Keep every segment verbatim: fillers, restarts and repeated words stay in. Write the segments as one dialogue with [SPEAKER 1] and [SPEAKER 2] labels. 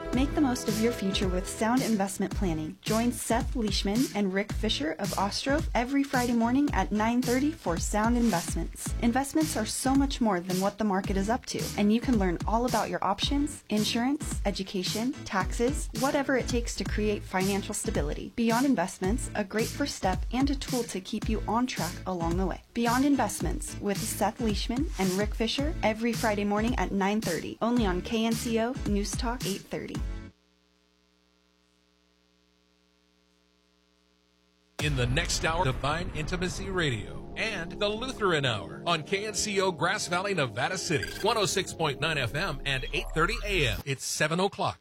[SPEAKER 1] Make the most of your future with sound investment planning. Join Seth Leishman and Rick Fisher of Ostrov every Friday morning at nine thirty for Sound Investments. Investments are so much more than what the market is up to, and you can learn all about your options, insurance, education, taxes, whatever it takes to create financial stability. Beyond Investments, a great first step and a tool to keep you on track along the way. Beyond Investments with Seth Leishman and Rick Fisher every Friday morning at nine thirty, only on K N C O News Talk eight thirty.
[SPEAKER 2] In the next hour, Divine Intimacy Radio and the Lutheran Hour on K N C O Grass Valley, Nevada City, one oh six point nine F M and eight thirty A M. It's seven o'clock.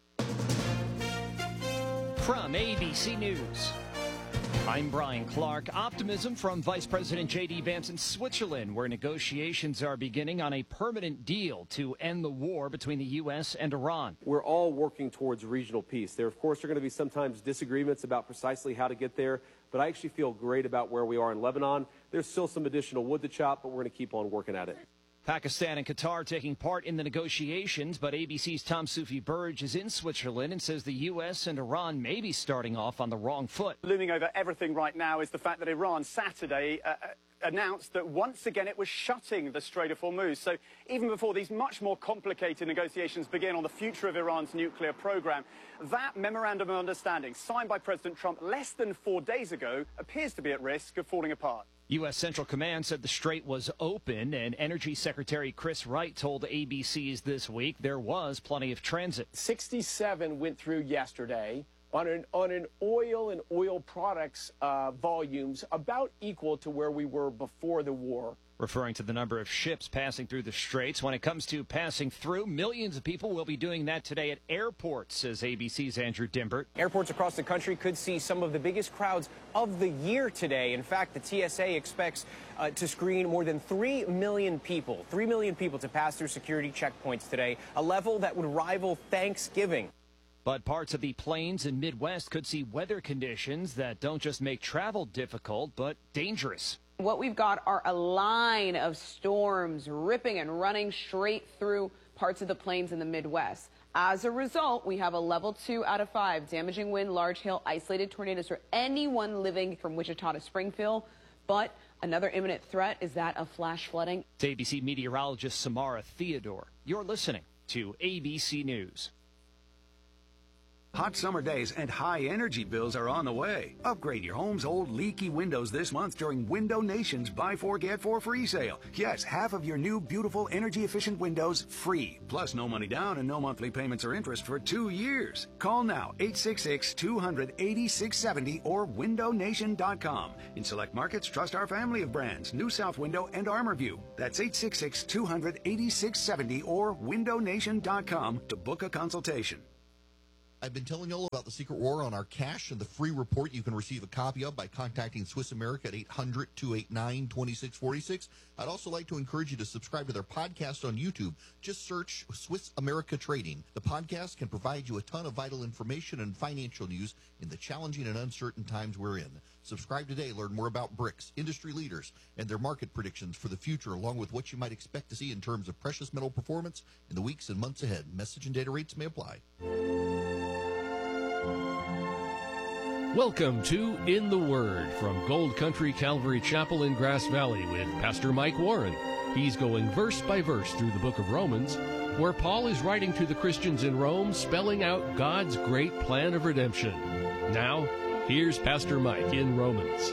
[SPEAKER 3] From A B C News, I'm Brian Clark. Optimism from Vice President J D Vance in Switzerland, where negotiations are beginning on a permanent deal to end the war between the U S and Iran.
[SPEAKER 4] We're all working towards regional peace. There, of course, are going to be sometimes disagreements about precisely how to get there, but I actually feel great about where we are in Lebanon. There's still some additional wood to chop, but we're going to keep on working at it.
[SPEAKER 3] Pakistan and Qatar taking part in the negotiations, but A B C's Tom Sufi Burge is in Switzerland and says the U S and Iran may be starting off on the wrong foot.
[SPEAKER 5] Looming over everything right now is the fact that Iran Saturday uh, announced that once again it was shutting the Strait of Hormuz. So even before these much more complicated negotiations begin on the future of Iran's nuclear program, that memorandum of understanding signed by President Trump less than four days ago appears to be at risk of falling apart.
[SPEAKER 3] U S Central Command said the strait was open, and Energy Secretary Chris Wright told A B C's This Week there was plenty of transit.
[SPEAKER 6] sixty-seven went through yesterday on an, on an oil and oil products uh, volumes about equal to where we were before the war.
[SPEAKER 3] Referring to the number of ships passing through the straits. When it comes to passing through, millions of people will be doing that today at airports, says A B C's Andrew Dimbert.
[SPEAKER 7] Airports across the country could see some of the biggest crowds of the year today. In fact, the T S A expects uh, to screen more than three million people, three million people to pass through security checkpoints today, a level that would rival Thanksgiving.
[SPEAKER 3] But parts of the plains and Midwest could see weather conditions that don't just make travel difficult, but dangerous.
[SPEAKER 8] What we've got are a line of storms ripping and running straight through parts of the plains in the Midwest. As a result, we have a level two out of five, damaging wind, large hail, isolated tornadoes for anyone living from Wichita to Springfield. But another imminent threat is that of flash flooding.
[SPEAKER 3] It's A B C meteorologist Samara Theodore. You're listening to A B C News.
[SPEAKER 9] Hot summer days and high energy bills are on the way. Upgrade your home's old leaky windows this month during Window Nation's Buy Four Get Four free sale. Yes, half of your new beautiful energy efficient windows free. Plus no money down and no monthly payments or interest for two years. Call now eight six six, two hundred, eighty-six seventy or window nation dot com. In select markets, trust our family of brands, New South Window and ArmorView. That's eight six six, two hundred, eighty-six seventy or window nation dot com to book a consultation.
[SPEAKER 10] I've been telling you all about the secret war on our cash and the free report you can receive a copy of by contacting Swiss America at eight hundred, two eight nine, two six four six. I'd also like to encourage you to subscribe to their podcast on YouTube. Just search Swiss America Trading. The podcast can provide you a ton of vital information and financial news in the challenging and uncertain times we're in. Subscribe today. Learn more about BRICS, industry leaders, and their market predictions for the future, along with what you might expect to see in terms of precious metal performance in the weeks and months ahead. Message and data rates may apply.
[SPEAKER 11] Welcome to In the Word from Gold Country Calvary Chapel in Grass Valley with Pastor Mike Warren. He's going verse by verse through the book of Romans, where Paul is writing to the Christians in Rome, spelling out God's great plan of redemption. Now, here's Pastor Mike in Romans.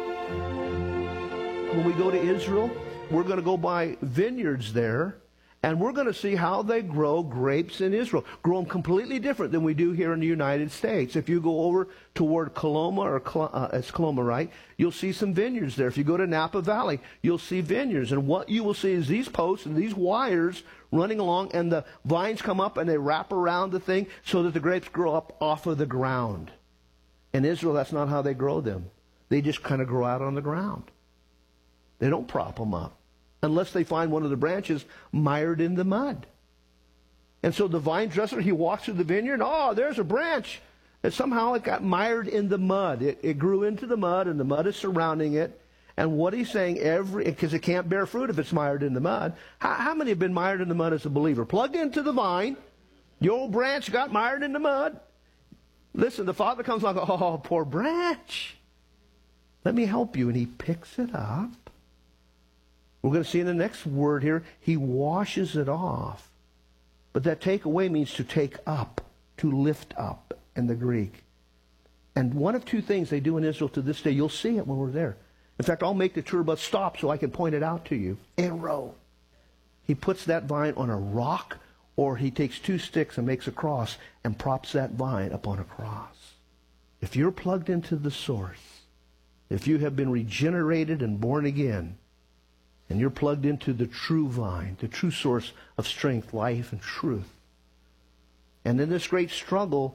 [SPEAKER 12] When we go to Israel, we're going to go by vineyards there, and we're going to see how they grow grapes in Israel. Grow them completely different than we do here in the United States. If you go over toward Coloma, or uh, it's Coloma, right, you'll see some vineyards there. If you go to Napa Valley, you'll see vineyards. And what you will see is these posts and these wires running along, and the vines come up and they wrap around the thing so that the grapes grow up off of the ground. In Israel, that's not how they grow them. They just kind of grow out on the ground. They don't prop them up unless they find one of the branches mired in the mud. And so the vine dresser, he walks through the vineyard, oh, there's a branch. And somehow it got mired in the mud. It, it grew into the mud, and the mud is surrounding it. And what he's saying, every because it can't bear fruit if it's mired in the mud. How, how many have been mired in the mud as a believer? Plugged into the vine, The old branch got mired in the mud. Listen, the father comes along, oh, poor branch. Let me help you. And he picks it up. We're going to see in the next word here, he washes it off. But that take away means to take up, to lift up in the Greek. And one of two things they do in Israel to this day, you'll see it when we're there. In fact, I'll make the tour bus stop so I can point it out to you. Arrow. He puts that vine on a rock, or he takes two sticks and makes a cross and props that vine upon a cross. If you're plugged into the source, if you have been regenerated and born again, and you're plugged into the true vine, the true source of strength, life, and truth, and in this great struggle,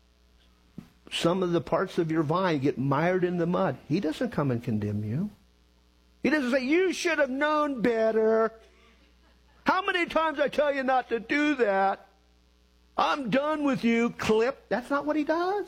[SPEAKER 12] some of the parts of your vine get mired in the mud. He doesn't come and condemn you. He doesn't say, you should have known better. How many times I tell you not to do that? I'm done with you, clip. That's not what he does.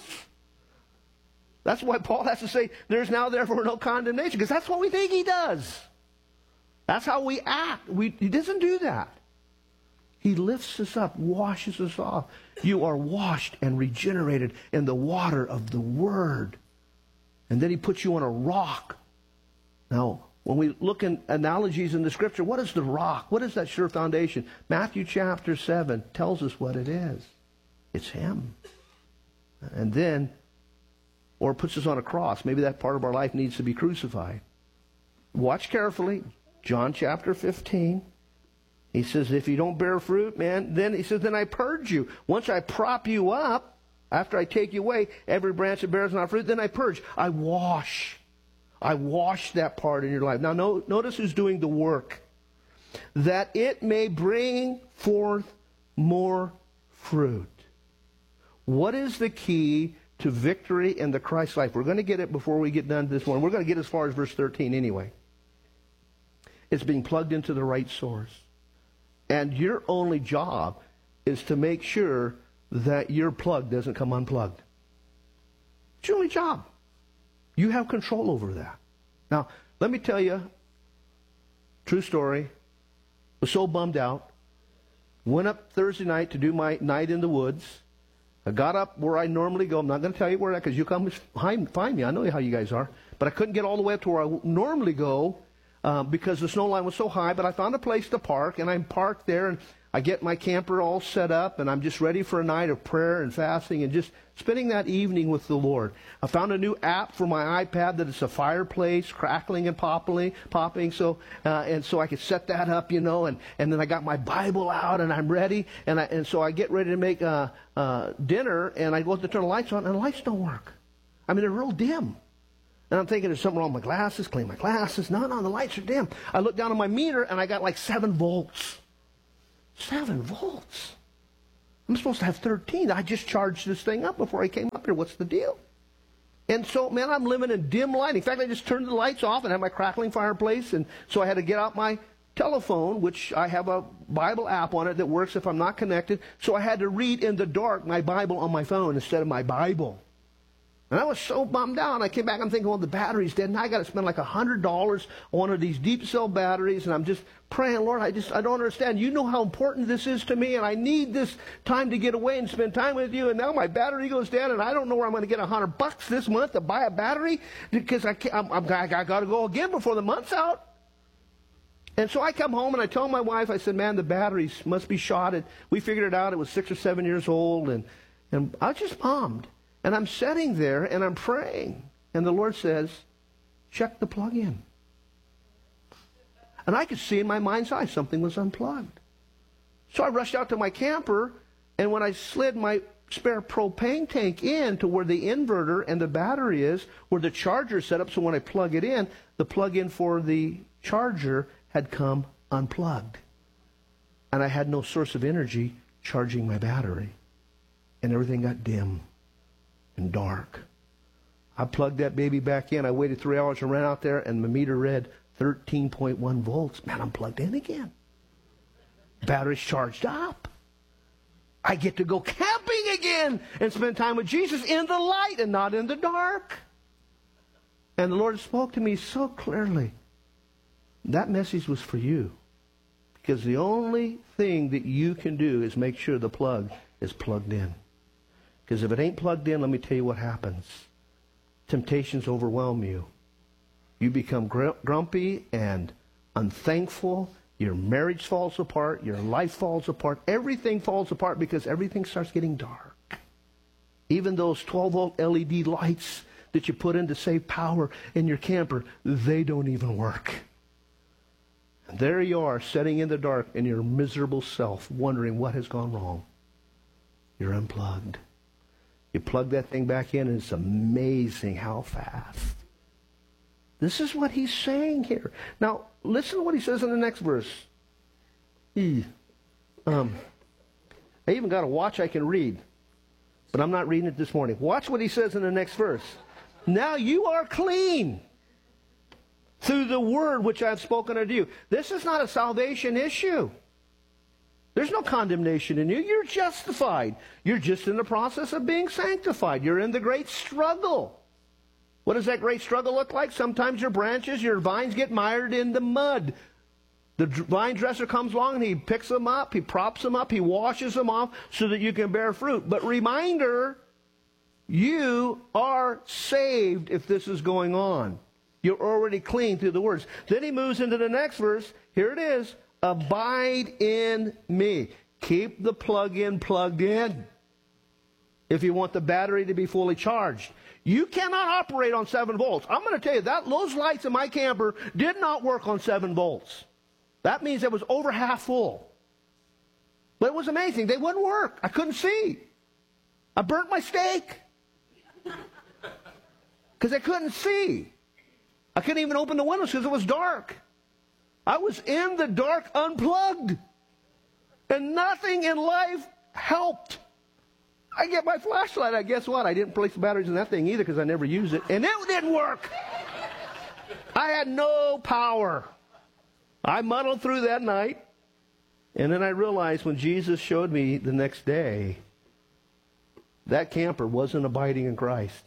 [SPEAKER 12] That's why Paul has to say, there's now therefore no condemnation, because that's what we think he does. That's how we act. We, he doesn't do that. He lifts us up, washes us off. You are washed and regenerated in the water of the Word. And then he puts you on a rock. Now, when we look in analogies in the Scripture, what is the rock? What is that sure foundation? Matthew chapter seven tells us what it is. It's Him. And then, or puts us on a cross. Maybe that part of our life needs to be crucified. Watch carefully. John chapter fifteen. He says, if you don't bear fruit, man, then he says, then I purge you. Once I prop you up, after I take you away, every branch that bears not fruit, then I purge. I wash. I wash that part in your life. Now, no, notice who's doing the work. That it may bring forth more fruit. What is the key to victory in the Christ life? We're going to get it before we get done this morning. We're going to get as far as verse thirteen anyway. It's being plugged into the right source. And your only job is to make sure that your plug doesn't come unplugged. It's your only job. You have control over that. Now, let me tell you, true story, was so bummed out, went up Thursday night to do my night in the woods. I got up where I normally go. I'm not going to tell you where that, because you come find me. I know how you guys are. But I couldn't get all the way up to where I normally go. Uh, because the snow line was so high, but I found a place to park, and I'm parked there, and I get my camper all set up, and I'm just ready for a night of prayer and fasting and just spending that evening with the Lord. I found a new app for my iPad that it's a fireplace, crackling and popping, popping so uh, and so I could set that up, you know, and, and then I got my Bible out, and I'm ready, and I, and so I get ready to make uh, uh, dinner, and I go to turn the lights on, and the lights don't work. I mean, they're real dim. And I'm thinking there's something wrong with my glasses, clean my glasses. No, no, the lights are dim. I look down on my meter, and I got like seven volts. Seven volts. I'm supposed to have thirteen. I just charged this thing up before I came up here. What's the deal? And so, man, I'm living in dim lighting. In fact, I just turned the lights off and had my crackling fireplace. And so I had to get out my telephone, which I have a Bible app on it that works if I'm not connected. So I had to read in the dark my Bible on my phone instead of my Bible. And I was so bummed out. I came back, I'm thinking, well, the battery's dead. And I got to spend like one hundred dollars on one of these deep cell batteries. And I'm just praying, Lord, I just, I don't understand. You know how important this is to me. And I need this time to get away and spend time with you. And now my battery goes down. And I don't know where I'm going to get one hundred bucks this month to buy a battery. Because I, can't, I'm, I'm, I got to go again before the month's out. And so I come home and I tell my wife, I said, man, the batteries must be shotted. We figured it out. It was six or seven years old. And, and I was just bummed. And I'm sitting there and I'm praying. And the Lord says, check the plug in. And I could see in my mind's eye something was unplugged. So I rushed out to my camper, and when I slid my spare propane tank in to where the inverter and the battery is, where the charger is set up, so when I plug it in, the plug-in for the charger had come unplugged. And I had no source of energy charging my battery. And everything got dim and dark. I plugged that baby back in. I waited three hours and ran out there, and my meter read thirteen point one volts. Man, I'm plugged in again. Battery's charged up. I get to go camping again and spend time with Jesus in the light and not in the dark. And the Lord spoke to me so clearly. That message was for you. Because the only thing that you can do is make sure the plug is plugged in. Because if it ain't plugged in, let me tell you what happens. Temptations overwhelm you. You become gr- grumpy and unthankful. Your marriage falls apart. Your life falls apart. Everything falls apart because everything starts getting dark. Even those twelve volt L E D lights that you put in to save power in your camper, they don't even work. And there you are, sitting in the dark in your miserable self, wondering what has gone wrong. You're unplugged. You plug that thing back in, and it's amazing how fast. This is what he's saying here. Now, listen to what he says in the next verse. He, um, I even got a watch I can read, but I'm not reading it this morning. Watch what he says in the next verse. Now you are clean through the word which I have spoken unto you. This is not a salvation issue. There's no condemnation in you. You're justified. You're just in the process of being sanctified. You're in the great struggle. What does that great struggle look like? Sometimes your branches, your vines get mired in the mud. The vine dresser comes along and he picks them up, he props them up, he washes them off so that you can bear fruit. But reminder, you are saved if this is going on. You're already clean through the words. Then he moves into the next verse. Here it is. Abide in me. Keep the plug-in plugged in if you want the battery to be fully charged. You cannot operate on seven volts. I'm going to tell you, that those lights in my camper did not work on seven volts. That means it was over half full. But it was amazing. They wouldn't work. I couldn't see. I burnt my steak because I couldn't see. I couldn't even open the windows because it was dark. I was in the dark, unplugged. And nothing in life helped. I get my flashlight. I guess what? I didn't place the batteries in that thing either because I never used it. And it didn't work. I had no power. I muddled through that night. And then I realized when Jesus showed me the next day, that camper wasn't abiding in Christ.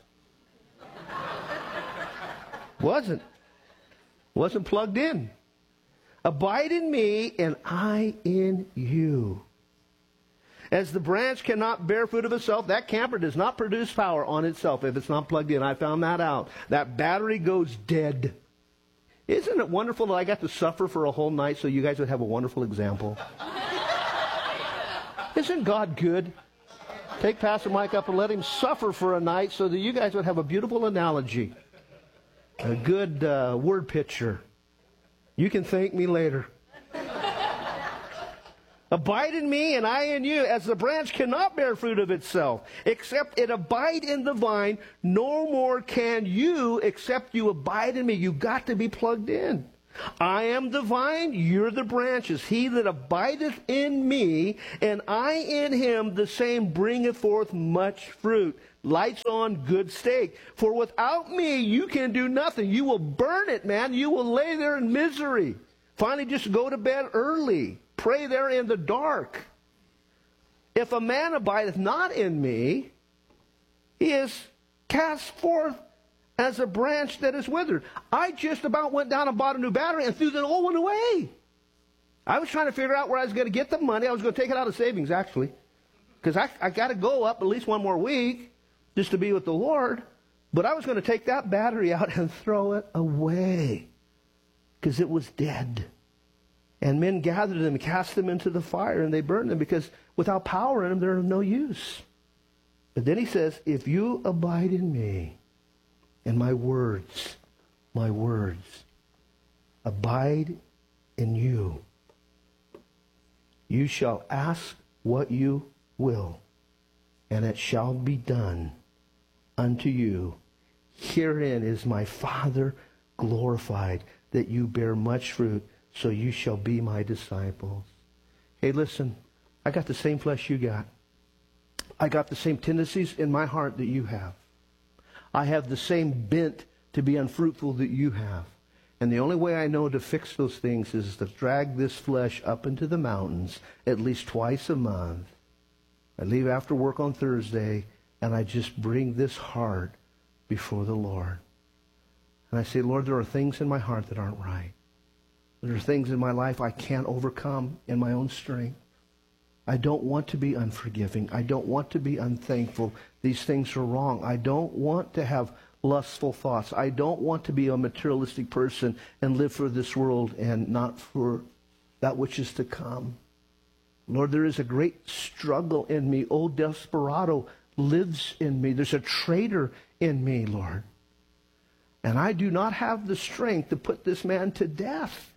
[SPEAKER 12] Wasn't. Wasn't plugged in. Abide in me and I in you. As the branch cannot bear fruit of itself, that camper does not produce power on itself if it's not plugged in. I found that out. That battery goes dead. Isn't it wonderful that I got to suffer for a whole night so you guys would have a wonderful example? Isn't God good? Take Pastor Mike up and let him suffer for a night so that you guys would have a beautiful analogy. A good uh, word picture. You can thank me later. Abide in me and I in you, as the branch cannot bear fruit of itself, except it abide in the vine, no more can you except you abide in me. You've got to be plugged in. I am the vine, you're the branches. He that abideth in me, and I in him, the same bringeth forth much fruit. Lights on, good steak. For without me, you can do nothing. You will burn it, man. You will lay there in misery. Finally, just go to bed early. Pray there in the dark. If a man abideth not in me, he is cast forth as a branch that is withered. I just about went down and bought a new battery and threw the old one away. I was trying to figure out where I was going to get the money. I was going to take it out of savings, actually. Because I, I got to go up at least one more week just to be with the Lord. But I was going to take that battery out and throw it away because it was dead. And men gathered them, cast them into the fire, and they burned them because without power in them, they're of no use. But then he says, if you abide in me, and my words, my words, abide in you, you shall ask what you will, and it shall be done unto you. Herein is my Father glorified, that you bear much fruit, so you shall be my disciples. Hey, listen, I got the same flesh you got. I got the same tendencies in my heart that you have. I have the same bent to be unfruitful that you have. And the only way I know to fix those things is to drag this flesh up into the mountains at least twice a month. I leave after work on Thursday, and I just bring this heart before the Lord. And I say, Lord, there are things in my heart that aren't right. There are things in my life I can't overcome in my own strength. I don't want to be unforgiving. I don't want to be unthankful. These things are wrong. I don't want to have lustful thoughts. I don't want to be a materialistic person and live for this world and not for that which is to come. Lord, there is a great struggle in me. Old desperado lives in me. There's a traitor in me, Lord. And I do not have the strength to put this man to death.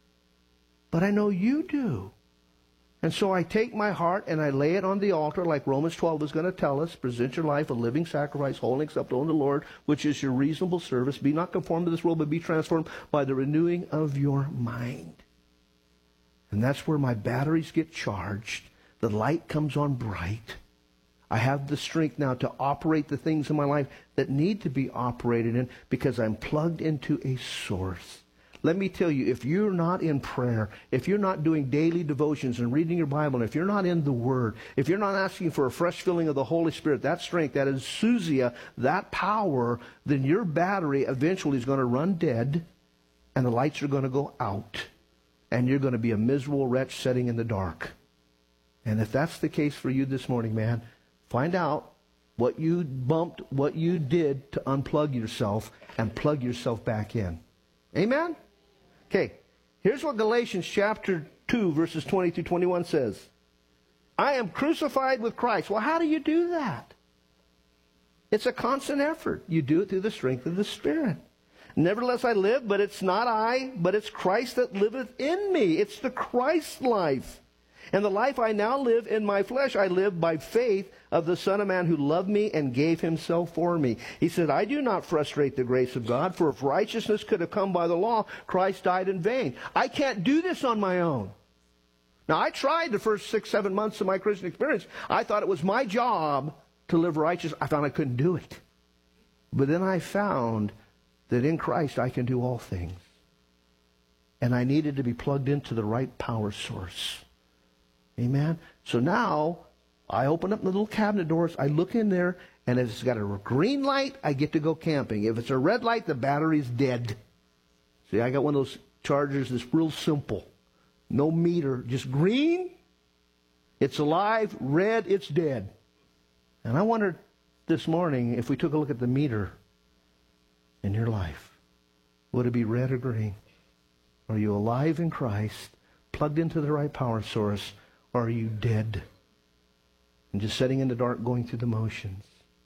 [SPEAKER 12] But I know you do. And so I take my heart and I lay it on the altar like Romans twelve is going to tell us. Present your life a living sacrifice, holy and acceptable unto the Lord, which is your reasonable service. Be not conformed to this world, but be transformed by the renewing of your mind. And that's where my batteries get charged. The light comes on bright. I have the strength now to operate the things in my life that need to be operated in because I'm plugged into a source. Let me tell you, if you're not in prayer, if you're not doing daily devotions and reading your Bible, and if you're not in the Word, if you're not asking for a fresh filling of the Holy Spirit, that strength, that exousia, that power, then your battery eventually is going to run dead and the lights are going to go out and you're going to be a miserable wretch sitting in the dark. And if that's the case for you this morning, man, find out what you bumped, what you did to unplug yourself and plug yourself back in. Amen? Okay, here's what Galatians chapter two, verses twenty through twenty-one says. I am crucified with Christ. Well, how do you do that? It's a constant effort. You do it through the strength of the Spirit. Nevertheless I live, but it's not I, but it's Christ that liveth in me. It's the Christ life. And the life I now live in my flesh, I live by faith of the Son of Man who loved me and gave himself for me. He said, I do not frustrate the grace of God, for if righteousness could have come by the law, Christ died in vain. I can't do this on my own. Now, I tried the first six, seven months of my Christian experience. I thought it was my job to live righteous. I found I couldn't do it. But then I found that in Christ I can do all things. And I needed to be plugged into the right power source. Amen? So now, I open up the little cabinet doors, I look in there, and if it's got a green light, I get to go camping. If it's a red light, the battery's dead. See, I got one of those chargers that's real simple. No meter, just green, it's alive, red, it's dead. And I wondered this morning if we took a look at the meter in your life. Would it be red or green? Are you alive in Christ, plugged into the right power source, or are you dead and just sitting in the dark going through the motions?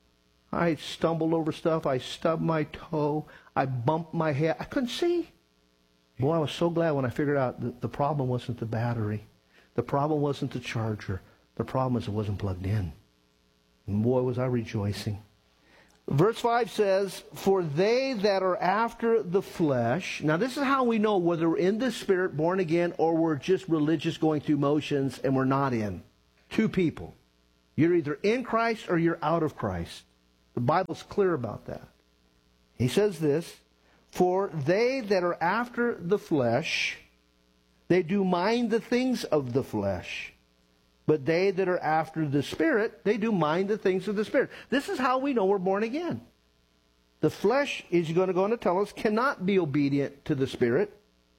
[SPEAKER 12] I stumbled over stuff. I stubbed my toe. I bumped my head. I couldn't see. Boy, I was so glad when I figured out that the problem wasn't the battery. The problem wasn't the charger. The problem was it wasn't plugged in. And boy, was I rejoicing. Verse five says, for they that are after the flesh. Now this is how we know whether we're in the Spirit, born again, or we're just religious going through motions and we're not in. Two people. You're either in Christ or you're out of Christ. The Bible's clear about that. He says this, for they that are after the flesh, they do mind the things of the flesh. But they that are after the Spirit, they do mind the things of the Spirit. This is how we know we're born again. The flesh, is going to go on to tell us, cannot be obedient to the Spirit.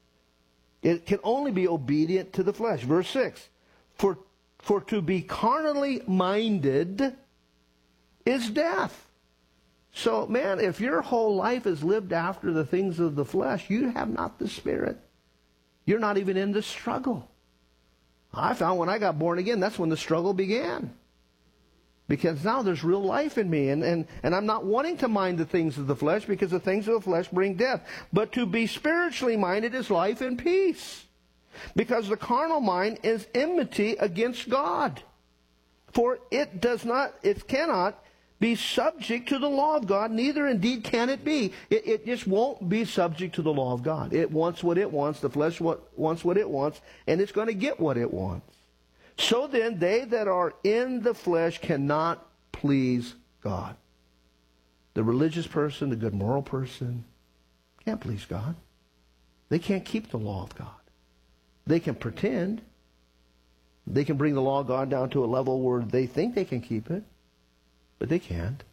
[SPEAKER 12] It can only be obedient to the flesh. Verse six, for, for to be carnally minded is death. So, man, if your whole life is lived after the things of the flesh, you have not the Spirit. You're not even in the struggle. I found when I got born again, that's when the struggle began. Because now there's real life in me. And, and, and I'm not wanting to mind the things of the flesh because the things of the flesh bring death. But to be spiritually minded is life and peace. Because the carnal mind is enmity against God. For it does not, it cannot be subject to the law of God, neither indeed can it be. It, it just won't be subject to the law of God. It wants what it wants, the flesh what, wants what it wants, and it's going to get what it wants. So then, they that are in the flesh cannot please God. The religious person, the good moral person, can't please God. They can't keep the law of God. They can pretend. They can bring the law of God down to a level where they think they can keep it. But they can't.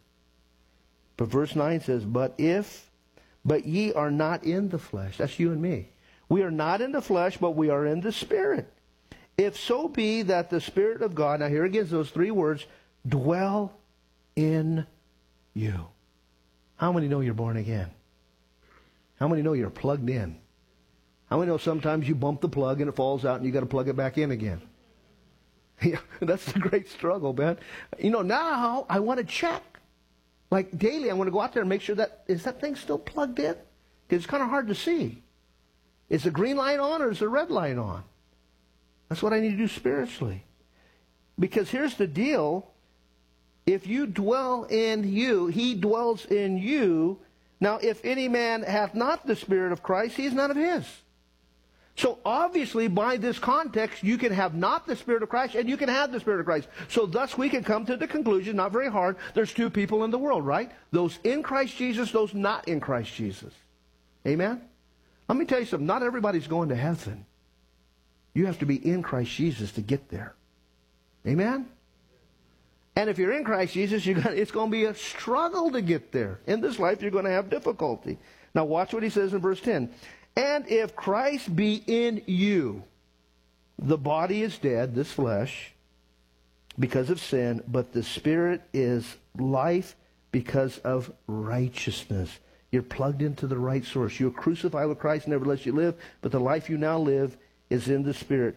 [SPEAKER 12] But verse nine says, But if, but ye are not in the flesh. That's you and me. We are not in the flesh, but we are in the Spirit. If so be that the Spirit of God, now here again those three words, dwell in you. How many know you're born again? How many know you're plugged in? How many know sometimes you bump the plug and it falls out and you got to plug it back in again? Yeah, that's the great struggle, man. You know, now I want to check. Like daily, I want to go out there and make sure that, is that thing still plugged in? Because it's kind of hard to see. Is the green light on or is the red light on? That's what I need to do spiritually. Because here's the deal. If you dwell in you, he dwells in you. Now, if any man hath not the Spirit of Christ, he is none of his. So obviously, by this context, you can have not the Spirit of Christ and you can have the Spirit of Christ. So thus we can come to the conclusion, not very hard, there's two people in the world, right? Those in Christ Jesus, those not in Christ Jesus. Amen? Let me tell you something. Not everybody's going to heaven. You have to be in Christ Jesus to get there. Amen? And if you're in Christ Jesus, you're gonna, it's going to be a struggle to get there. In this life, you're going to have difficulty. Now watch what he says in verse ten. And if Christ be in you, the body is dead, this flesh, because of sin, but the Spirit is life because of righteousness. You're plugged into the right source. You're crucified with Christ, nevertheless you live, but the life you now live is in the Spirit.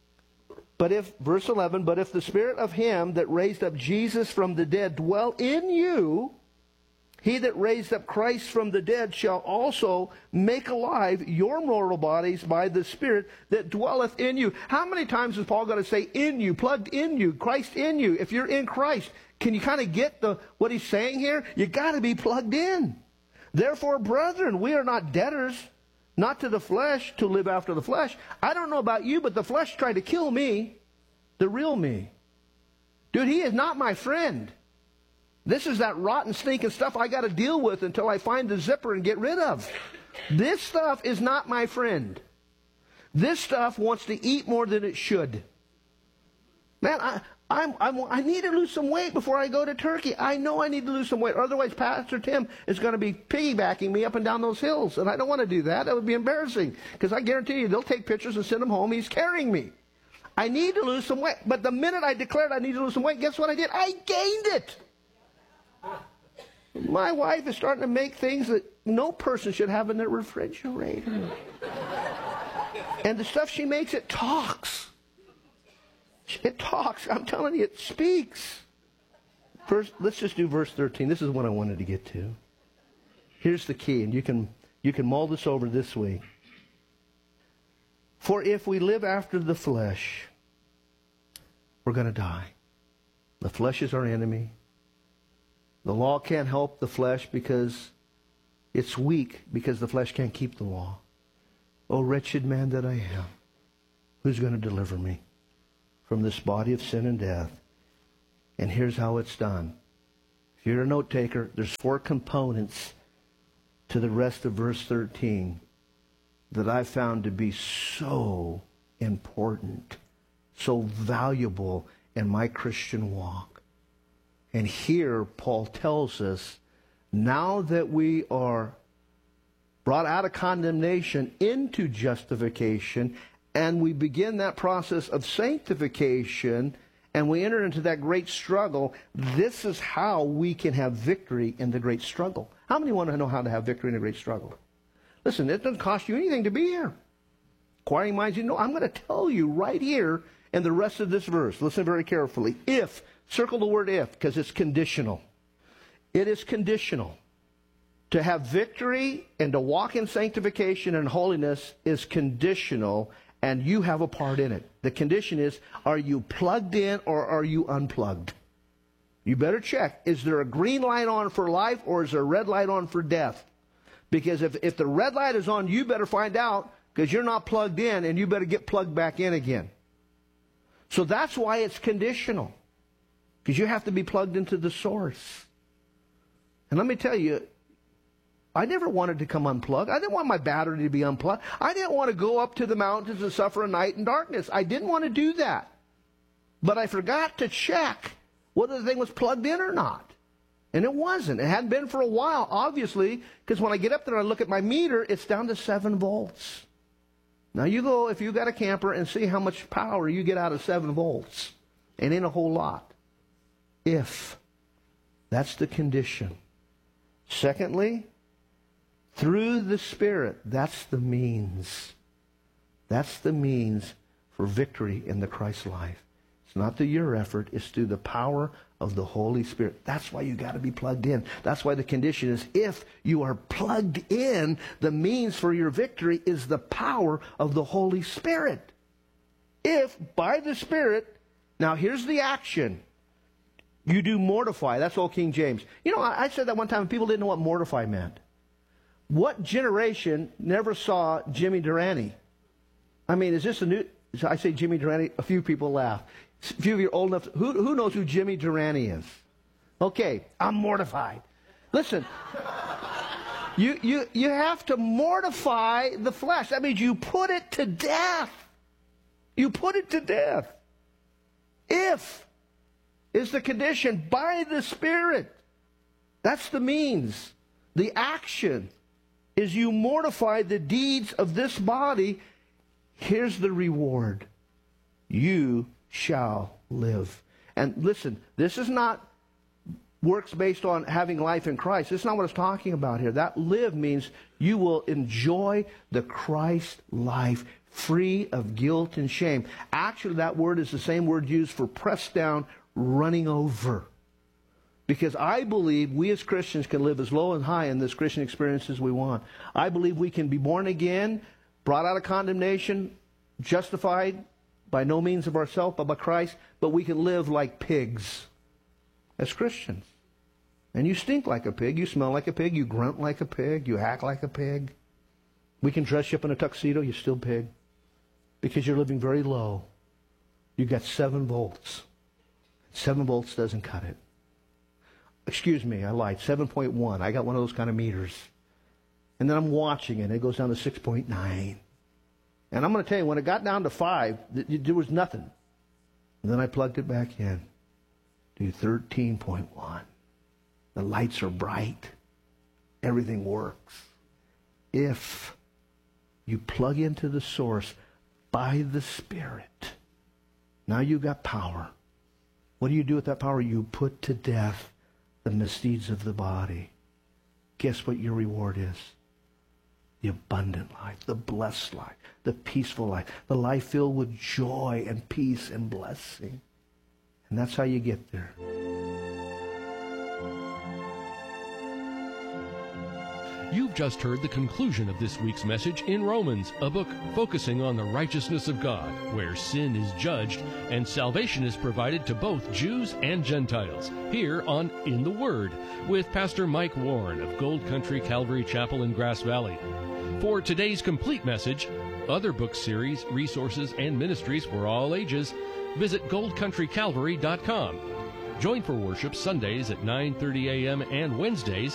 [SPEAKER 12] But if, verse eleven, but if the Spirit of him that raised up Jesus from the dead dwell in you, he that raised up Christ from the dead shall also make alive your mortal bodies by the Spirit that dwelleth in you. How many times is Paul going to say in you, plugged in you, Christ in you? If you're in Christ, can you kind of get the what he's saying here? You got to be plugged in. Therefore, brethren, we are not debtors, not to the flesh, to live after the flesh. I don't know about you, but the flesh tried to kill me, the real me. Dude, he is not my friend. This is that rotten, stinking stuff I got to deal with until I find the zipper and get rid of. This stuff is not my friend. This stuff wants to eat more than it should. Man, I, I'm, I'm, I need to lose some weight before I go to Turkey. I know I need to lose some weight. Otherwise, Pastor Tim is going to be piggybacking me up and down those hills. And I don't want to do that. That would be embarrassing. Because I guarantee you, they'll take pictures and send them home. He's carrying me. I need to lose some weight. But the minute I declared I need to lose some weight, guess what I did? I gained it. My wife is starting to make things that no person should have in their refrigerator. And the stuff she makes, it talks. It talks. I'm telling you, it speaks. First, let's just do verse thirteen. This is what I wanted to get to. Here's the key, and you can, you can mull this over this way. For if we live after the flesh, we're going to die. The flesh is our enemy. The law can't help the flesh because it's weak, because the flesh can't keep the law. Oh, wretched man that I am, who's going to deliver me from this body of sin and death? And here's how it's done. If you're a note taker, there's four components to the rest of verse thirteen that I found to be so important, so valuable in my Christian walk. And here Paul tells us, now that we are brought out of condemnation into justification, and we begin that process of sanctification, and we enter into that great struggle, this is how we can have victory in the great struggle. How many want to know how to have victory in a great struggle? Listen, it doesn't cost you anything to be here. Inquiring minds, you know, I'm going to tell you right here in the rest of this verse. Listen very carefully. If, circle the word if, because it's conditional. It is conditional. To have victory and to walk in sanctification and holiness is conditional, and you have a part in it. The condition is, are you plugged in or are you unplugged? You better check. Is there a green light on for life or is there a red light on for death? Because if, if the red light is on, you better find out, because you're not plugged in, and you better get plugged back in again. So that's why it's conditional. Because you have to be plugged into the source. And let me tell you, I never wanted to come unplugged. I didn't want my battery to be unplugged. I didn't want to go up to the mountains and suffer a night in darkness. I didn't want to do that. But I forgot to check whether the thing was plugged in or not. And it wasn't. It hadn't been for a while, obviously, because when I get up there and I look at my meter, it's down to seven volts. Now you go, if you got a camper, and see how much power you get out of seven volts. And in a whole lot. If. That's the condition. Secondly, through the Spirit. That's the means. That's the means for victory in the Christ life. It's not through your effort. It's through the power of the Holy Spirit. That's why you got to be plugged in. That's why the condition is if you are plugged in, the means for your victory is the power of the Holy Spirit. If by the Spirit, now here's the action. You do mortify. That's old King James. You know, I, I said that one time and people didn't know what mortify meant. What generation never saw Jimmy Durante? I mean, is this a new... I say Jimmy Durante, a few people laugh. A few of you are old enough. To, who, who knows who Jimmy Durante is? Okay, I'm mortified. Listen, you, you, you have to mortify the flesh. That means you put it to death. You put it to death. If is the condition by the Spirit. That's the means. The action is you mortify the deeds of this body. Here's the reward. You shall live. And listen, this is not works based on having life in Christ. This is not what it's talking about here. That live means you will enjoy the Christ life free of guilt and shame. Actually, that word is the same word used for pressed down, running over. Because I believe we as Christians can live as low and high in this Christian experience as we want. I believe we can be born again, brought out of condemnation, justified by no means of ourselves, but by Christ, but we can live like pigs as Christians. And you stink like a pig, you smell like a pig, you grunt like a pig, you act like a pig. We can dress you up in a tuxedo, you're still pig. Because you're living very low. You got seven volts. Seven volts doesn't cut it. Excuse me, I lied. seven point one. I got one of those kind of meters. And then I'm watching it, and it goes down to six point nine. And I'm going to tell you, when it got down to five, there was nothing. And then I plugged it back in. Do thirteen point one. The lights are bright. Everything works. If you plug into the source by the Spirit, now you've got power. What do you do with that power? You put to death the misdeeds of the body. Guess what your reward is? The abundant life, the blessed life, the peaceful life, the life filled with joy and peace and blessing. And that's how you get there.
[SPEAKER 11] You've just heard the conclusion of this week's message in Romans, a book focusing on the righteousness of God, where sin is judged and salvation is provided to both Jews and Gentiles, here on In the Word, with Pastor Mike Warren of Gold Country Calvary Chapel in Grass Valley. For today's complete message, other book series, resources, and ministries for all ages, visit gold country calvary dot com. Join for worship Sundays at nine thirty a.m. and Wednesdays